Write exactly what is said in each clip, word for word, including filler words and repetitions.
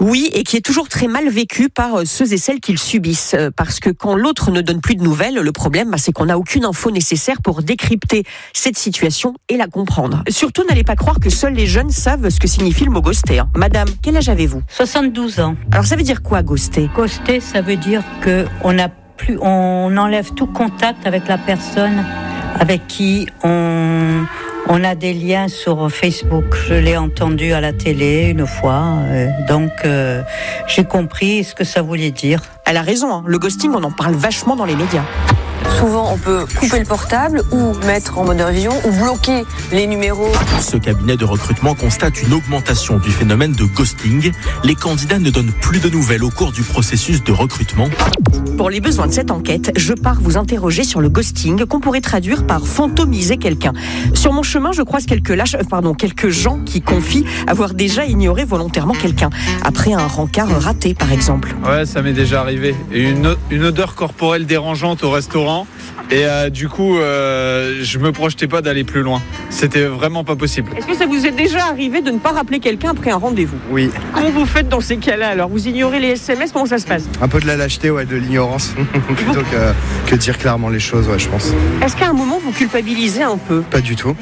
Oui, et qui est toujours très mal vécu par ceux et celles qui le subissent. Parce que quand l'autre ne donne plus de nouvelles, le problème, bah, c'est qu'on n'a aucune info nécessaire pour décrypter cette situation et la comprendre. Surtout, n'allez pas croire que seuls les jeunes savent ce que signifie le mot ghoster. Madame, quel âge avez-vous ? soixante-douze ans. Alors ça veut dire quoi, ghoster ? Ghoster, ça veut dire que on a plus, on enlève tout contact avec la personne avec qui on, on a des liens sur Facebook. Je l'ai entendu à la télé une fois, euh, donc euh, j'ai compris ce que ça voulait dire. Elle a raison, hein. Le ghosting, on en parle vachement dans les médias. Souvent, on peut couper le portable ou mettre en mode révision ou bloquer les numéros. Ce cabinet de recrutement constate une augmentation du phénomène de ghosting. Les candidats ne donnent plus de nouvelles au cours du processus de recrutement. Pour les besoins de cette enquête, je pars vous interroger sur le ghosting, qu'on pourrait traduire par fantomiser quelqu'un. Sur mon chemin, je croise quelques lâches, pardon, quelques gens qui confient avoir déjà ignoré volontairement quelqu'un, après un rencard raté, par exemple. Ouais, ça m'est déjà arrivé. Une, une odeur corporelle dérangeante au restaurant. Et euh, du coup, euh, je me projetais pas d'aller plus loin. C'était vraiment pas possible. Est-ce que ça vous est déjà arrivé de ne pas rappeler quelqu'un après un rendez-vous ? Oui. Comment vous faites dans ces cas-là alors ? Vous ignorez les S M S ? Comment ça se passe ? Un peu de la lâcheté, ouais, de l'ignorance, plutôt que, que dire clairement les choses, ouais, je pense. Est-ce qu'à un moment, vous culpabilisez un peu ? Pas du tout.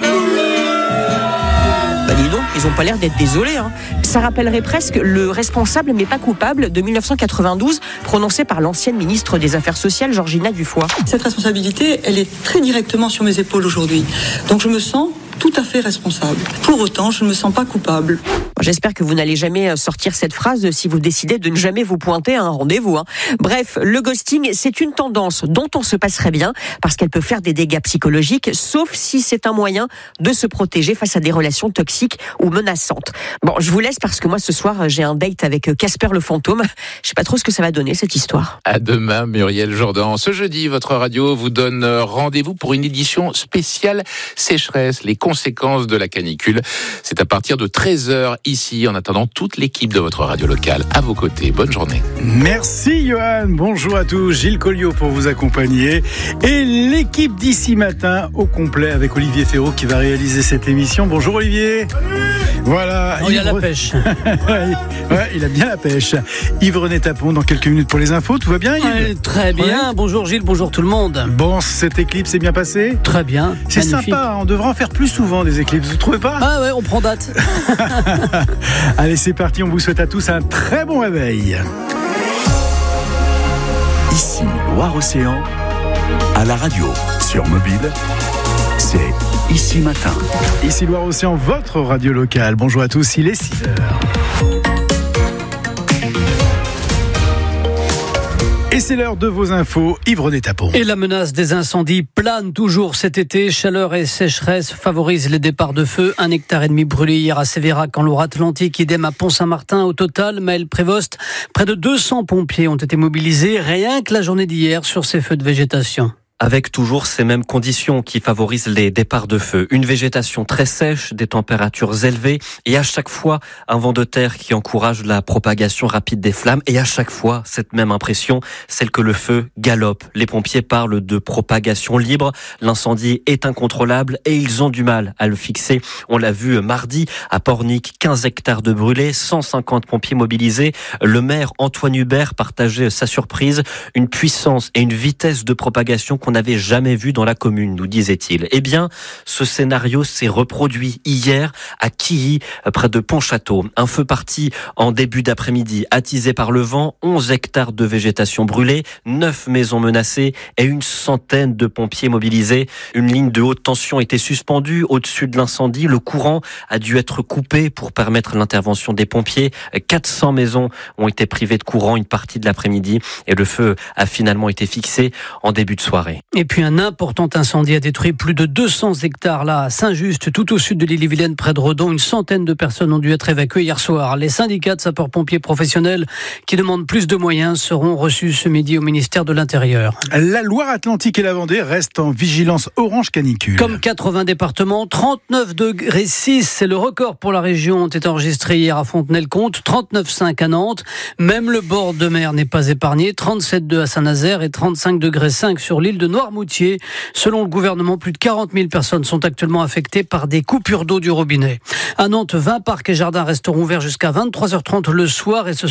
Bah dis donc, ils ont pas l'air d'être désolés. Hein. Ça rappellerait presque le responsable mais pas coupable de dix-neuf cent quatre-vingt-douze, prononcé par l'ancienne ministre des Affaires sociales, Georgina Dufoy. Cette responsabilité, elle est très directement sur mes épaules aujourd'hui. Donc je me sens tout à fait responsable. Pour autant, je ne me sens pas coupable. J'espère que vous n'allez jamais sortir cette phrase si vous décidez de ne jamais vous pointer à un rendez-vous. Hein. Bref, le ghosting, c'est une tendance dont on se passerait bien parce qu'elle peut faire des dégâts psychologiques, sauf si c'est un moyen de se protéger face à des relations toxiques ou menaçantes. Bon, je vous laisse parce que moi, ce soir, j'ai un date avec Casper le fantôme. Je sais pas trop ce que ça va donner, cette histoire. À demain, Muriel Jourdan. Ce jeudi, votre radio vous donne rendez-vous pour une édition spéciale sécheresse, les conséquences de la canicule. C'est à partir de treize heures ici, en attendant toute l'équipe de votre radio locale à vos côtés. Bonne journée. Merci Johan, bonjour à tous. Gilles Colliot pour vous accompagner. Et l'équipe d'ici matin au complet avec Olivier Ferraud qui va réaliser cette émission. Bonjour Olivier. Voilà. Oh, il a la pêche. Ouais, il a bien la pêche. Yves-René Tapon dans quelques minutes pour les infos. Tout va bien Yves ? Ouais, très bien. Ouais. Bonjour Gilles, bonjour tout le monde. Bon, cette éclipse s'est bien passée ? Très bien. C'est magnifique. Sympa, on devrait en faire plus souvent des éclipses, vous ne trouvez pas ? Ah ouais, on prend date. Allez, c'est parti, on vous souhaite à tous un très bon réveil. Ici, Loire-Océan, à la radio, sur mobile, c'est Ici Matin. Ici Loire-Océan, votre radio locale. Bonjour à tous, il est six heures. Et c'est l'heure de vos infos, Yves-René Tapon. Et la menace des incendies plane toujours cet été. Chaleur et sécheresse favorisent les départs de feu. Un hectare et demi brûlé hier à Sévérac en Loire-Atlantique, idem à Pont-Saint-Martin. Au total, Maël Prévost, près de deux cents pompiers ont été mobilisés rien que la journée d'hier sur ces feux de végétation. Avec toujours ces mêmes conditions qui favorisent les départs de feu. Une végétation très sèche, des températures élevées et à chaque fois un vent de terre qui encourage la propagation rapide des flammes. Et à chaque fois, cette même impression, celle que le feu galope. Les pompiers parlent de propagation libre. L'incendie est incontrôlable et ils ont du mal à le fixer. On l'a vu mardi à Pornic, quinze hectares de brûlés, cent cinquante pompiers mobilisés. Le maire Antoine Hubert partageait sa surprise. Une puissance et une vitesse de propagation qu'on n'avait jamais vu dans la commune, nous disait-il. Eh bien, ce scénario s'est reproduit hier à Quilly, près de Pontchâteau. Un feu parti en début d'après-midi, attisé par le vent, onze hectares de végétation brûlée, neuf maisons menacées et une centaine de pompiers mobilisés. Une ligne de haute tension était suspendue au-dessus de l'incendie. Le courant a dû être coupé pour permettre l'intervention des pompiers. quatre cents maisons ont été privées de courant une partie de l'après-midi et le feu a finalement été fixé en début de soirée. Et puis un important incendie a détruit plus de deux cents hectares là à Saint-Just, tout au sud de l'Ille-et-Vilaine, près de Redon. Une centaine de personnes ont dû être évacuées hier soir. Les syndicats de sapeurs-pompiers professionnels qui demandent plus de moyens seront reçus ce midi au ministère de l'Intérieur. La Loire-Atlantique et la Vendée restent en vigilance orange canicule. Comme quatre-vingts départements, trente-neuf degrés six, c'est le record pour la région, ont été enregistrés hier à Fontenay-le-Comte, trente-neuf virgule cinq à Nantes. Même le bord de mer n'est pas épargné, trente-sept virgule deux à Saint-Nazaire et trente-cinq degrés cinq sur l'île de Noirmoutier. Selon le gouvernement, plus de quarante mille personnes sont actuellement affectées par des coupures d'eau du robinet. À Nantes, vingt parcs et jardins resteront ouverts jusqu'à vingt-trois heures trente le soir et ce